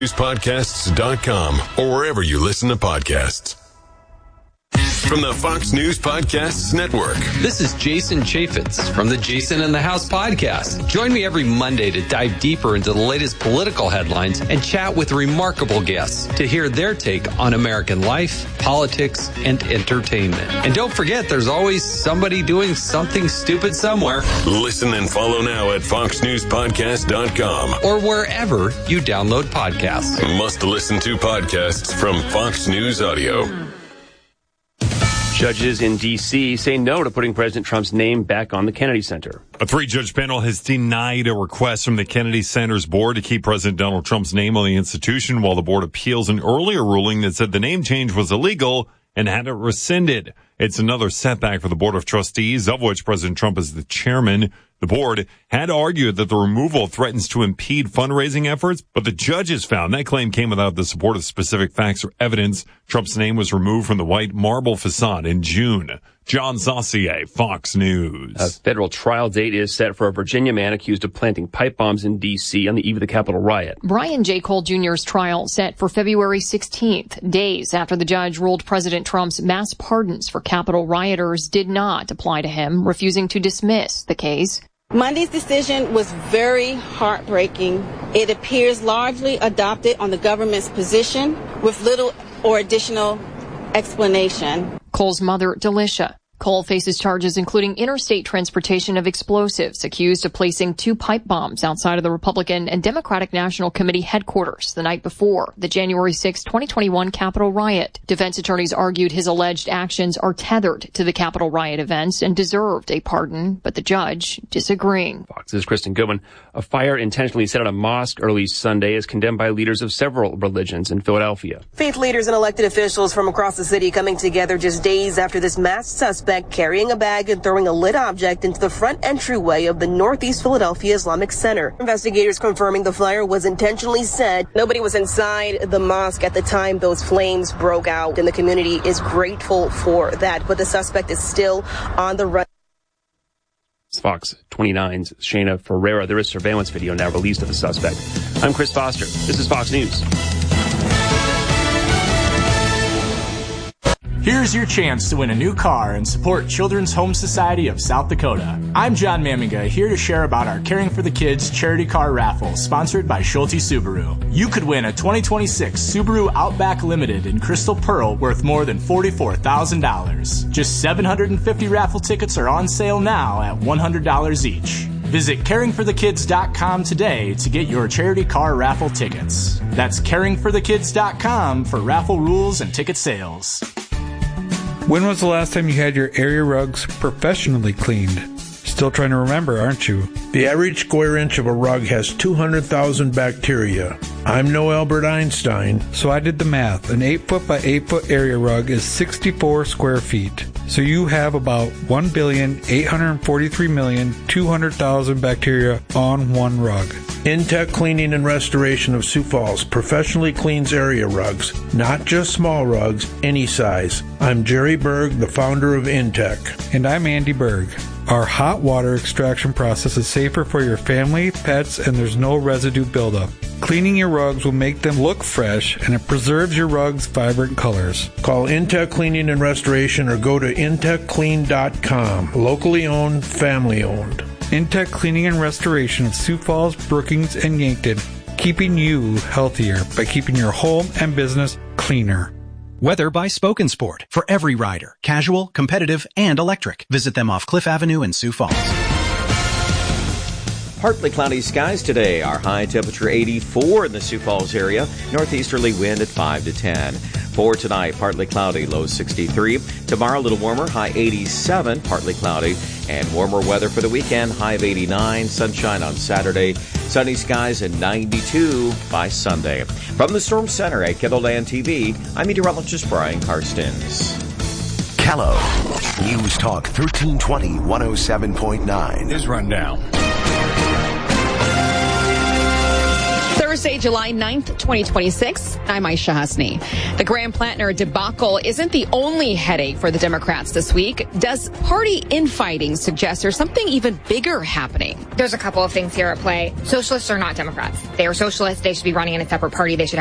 Newspodcasts.com or wherever you listen to podcasts. From the Fox News Podcasts Network. This is Jason Chaffetz from the Jason in the House podcast. Join me every Monday to dive deeper into the latest political headlines and chat with remarkable guests to hear their take on American life, politics, and entertainment. And don't forget, there's always somebody doing something stupid somewhere. Listen and follow now at foxnewspodcast.com or wherever you download podcasts. Must listen to podcasts from Fox News Audio. Judges in D.C. say no to putting President Trump's name back on the Kennedy Center. A 3-judge panel has denied a request from the Kennedy Center's board to keep President Donald Trump's name on the institution, while the board appeals an earlier ruling that said the name change was illegal and had it rescinded. It's another setback for the Board of Trustees, of which President Trump is the chairman. The board had argued that the removal threatens to impede fundraising efforts, but the judges found that claim came without the support of specific facts or evidence. Trump's name was removed from the white marble facade in June. John Saucier, Fox News. A federal trial date is set for a Virginia man accused of planting pipe bombs in D.C. on the eve of the Capitol riot. Brian J. Cole Jr.'s trial set for February 16th, days after the judge ruled President Trump's mass pardons for Capitol rioters did not apply to him, refusing to dismiss the case. Monday's decision was very heartbreaking. It appears largely adopted on the government's position with little or additional explanation. Cole's mother, Delisha. Cole faces charges including interstate transportation of explosives, accused of placing 2 pipe bombs outside of the Republican and Democratic National Committee headquarters the night before the January 6, 2021 Capitol riot. Defense attorneys argued his alleged actions are tethered to the Capitol riot events and deserved a pardon, but the judge disagreeing. Fox's Kristen Goodwin. A fire intentionally set at a mosque early Sunday is condemned by leaders of several religions in Philadelphia. Faith leaders and elected officials from across the city coming together just days after this masked suspect carrying a bag and throwing a lit object into the front entryway of the Northeast Philadelphia Islamic Center. Investigators confirming the fire was intentionally set. Nobody was inside the mosque at the time those flames broke out, and the community is grateful for that. But the suspect is still on the run. Fox 29's Shayna Ferreira. There is surveillance video now released of the suspect. I'm Chris Foster. This is Fox News. Here's your chance to win a new car and support Children's Home Society of South Dakota. I'm John Mamiga, here to share about our Caring for the Kids charity car raffle, sponsored by Schulte Subaru. You could win a 2026 Subaru Outback Limited in Crystal Pearl worth more than $44,000. Just 750 raffle tickets are on sale now at $100 each. Visit caringforthekids.com today to get your charity car raffle tickets. That's caringforthekids.com for raffle rules and ticket sales. When was the last time you had your area rugs professionally cleaned? Still trying to remember, aren't you? The average square inch of a rug has 200,000 bacteria. I'm no Albert Einstein. So I did the math. An 8-foot by 8-foot area rug is 64 square feet. So you have about 1,843,200,000 bacteria on one rug. Intech Cleaning and Restoration of Sioux Falls professionally cleans area rugs, not just small rugs, any size. I'm Jerry Berg, the founder of Intech. And I'm Andy Berg. Our hot water extraction process is safer for your family, pets, and there's no residue buildup. Cleaning your rugs will make them look fresh, and it preserves your rugs' vibrant colors. Call Intech Cleaning and Restoration or go to intechclean.com. Locally owned, family owned. Intech Cleaning and Restoration of Sioux Falls, Brookings, and Yankton, keeping you healthier by keeping your home and business cleaner. Weather by Spoken Sport. For every rider. Casual, competitive, and electric. Visit them off Cliff Avenue in Sioux Falls. Partly cloudy skies today. Our high temperature 84 in the Sioux Falls area. Northeasterly wind at 5 to 10. For tonight, partly cloudy, low 63. Tomorrow, a little warmer, high 87, partly cloudy. And warmer weather for the weekend, high of 89. Sunshine on Saturday. Sunny skies and 92 by Sunday. From the Storm Center at KENDLE-LAND TV, I'm meteorologist Brian Karstens. Kello News Talk 1320 107.9. News rundown. Thursday, July 9th, 2026. I'm Aisha Hasni. The Graham Plattner debacle isn't the only headache for the Democrats this week. Does party infighting suggest there's something even bigger happening? There's a couple of things here at play. Socialists are not Democrats. They are socialists. They should be running in a separate party. They should